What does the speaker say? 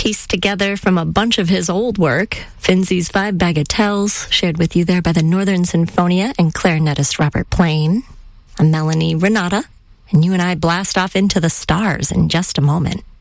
pieced together from a bunch of his old work. Finzi's Five Bagatelles, shared with you there by the Northern Sinfonia and clarinetist Robert Plain. I'm Melanie Renata, and you and I blast off into the stars in just a moment.